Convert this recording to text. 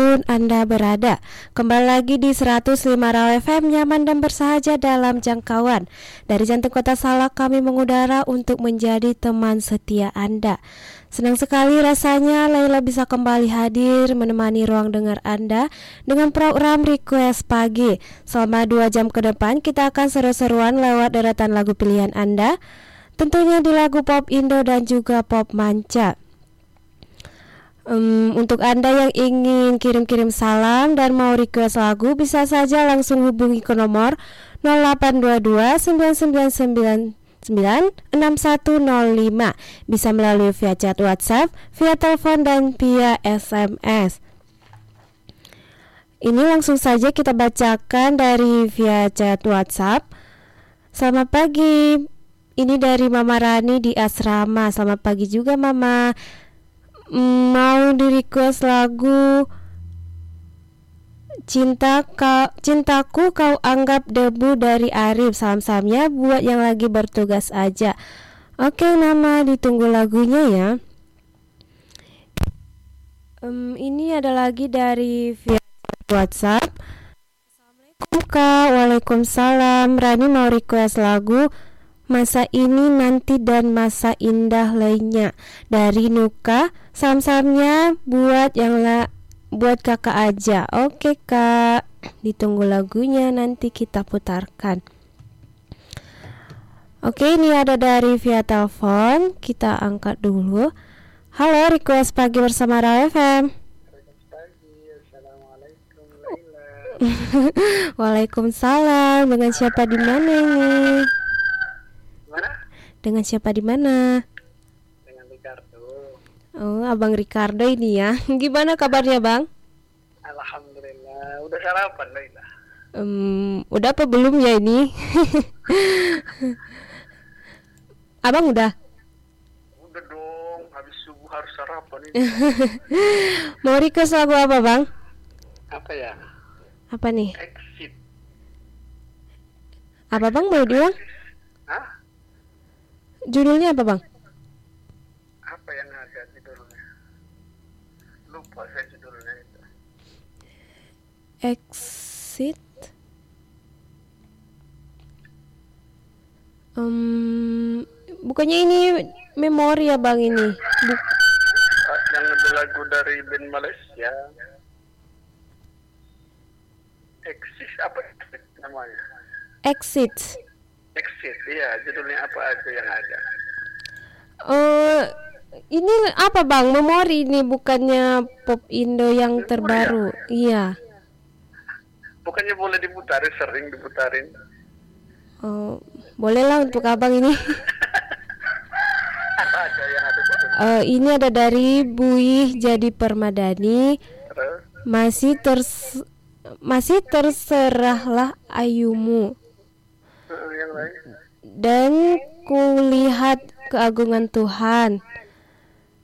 dimanapun Anda berada. Kembali lagi di 105 Raw FM, nyaman dan bersahaja dalam jangkauan. Dari jantung kota Salak kami mengudara untuk menjadi teman setia Anda. Senang sekali rasanya Laila bisa kembali hadir menemani ruang dengar Anda dengan program Request Pagi. Selama 2 jam ke depan kita akan seru-seruan lewat deretan lagu pilihan Anda, tentunya di lagu pop Indo dan juga pop manca. Untuk Anda yang ingin kirim-kirim salam dan mau request lagu, bisa saja langsung hubungi ke nomor 0822 999 6105. Bisa melalui via chat WhatsApp, via telepon dan via SMS. Ini langsung saja kita bacakan dari via chat WhatsApp. Selamat pagi. Ini dari Mama Rani di asrama. Selamat pagi juga Mama. Mau di request lagu Cintaku Kau Anggap Debu dari Arif. Salam-salamnya buat yang lagi bertugas aja. Oke Mama, ditunggu lagunya ya. Ini ada lagi dari via WhatsApp. Assalamualaikum Kak. Waalaikumsalam. Rani mau request lagu Masa Ini Nanti dan Masa Indah lainnya dari Nuka. Salam-salamnya buat buat kakak aja. Oke Kak, ditunggu lagunya nanti kita putarkan. Oke, ini ada dari via telepon. Kita angkat dulu. Halo, request pagi bersama Raw FM. Assalamualaikum Laila. Waalaikumsalam. Dengan siapa di mana ini? Mana? Dengan siapa di mana? Dengan Ricardo. Oh, Abang Ricardo ini ya. Gimana kabarnya, Bang? Alhamdulillah. Udah sarapan Laila? Udah apa belum ya ini? Abang udah? Udah dong. Habis subuh harus sarapan ini. Mau request lagu apa, Bang? Apa ya? Apa nih? Exit. Apa Bang mau diulang? Hah? Judulnya apa, Bang? Apa yang ada judulnya? Lupa saya judulnya itu. Exit. Bukannya ini memori ya, Bang ini? Yang ada lagu dari band Malaysia. Exit apa namanya? Exit. Exit, iya. Judulnya apa aja yang ada? Ini apa Bang? Memori ini bukannya pop Indo yang terbaru. Iya. Bukannya boleh diputarin, sering diputarin. Bolehlah untuk Abang ini. Apa aja yang ada judulnya? Ini ada dari Buih Jadi Permadani. Terus? Masih terserahlah ayumu. Yang lain? Dan kulihat keagungan Tuhan.